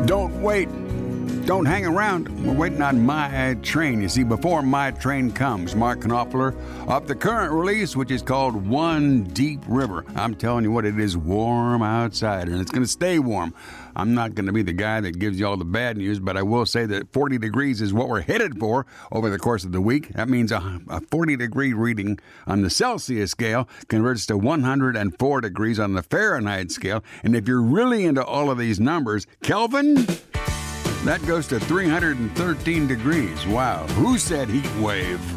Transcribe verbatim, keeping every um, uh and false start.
Don't wait. Don't hang around. We're waiting on My Train. You see, before My Train comes, Mark Knopfler of the current release, which is called One Deep River. I'm telling you what, it is warm outside, and it's going to stay warm. I'm not going to be the guy that gives you all the bad news, but I will say that forty degrees is what we're headed for over the course of the week. That means a, a forty-degree reading on the Celsius scale converts to one hundred four degrees on the Fahrenheit scale. And if you're really into all of these numbers, Kelvin, that goes to three hundred thirteen degrees. Wow. Who said heat wave?